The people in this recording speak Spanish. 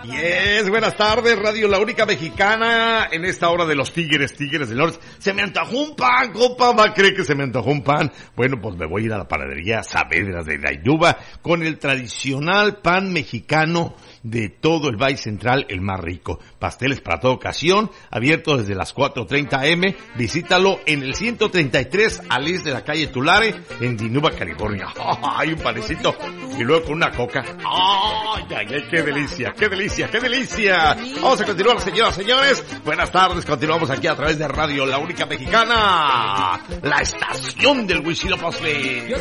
Yes, buenas tardes, Radio La Única Mexicana, en esta hora de los Tigres del Norte. Se me antojó un pan, compa, ¿va a creer que se me antojó un pan? Bueno, pues me voy a ir a la panadería Saavedra de Dayuba con el tradicional pan mexicano de todo el Valle Central, el más rico. Pasteles para toda ocasión, abierto desde las 4:30 am. Visítalo en el 133 al este de la calle Tulare, en Dinuba, California. Hay un panecito y luego con una coca. ¡Ay, ay, ay! ¡Qué delicia, qué delicia, qué delicia! Vamos a continuar, señoras, señores. Buenas tardes, continuamos aquí a través de Radio La Única Mexicana, la estación del Huitzilopochtli.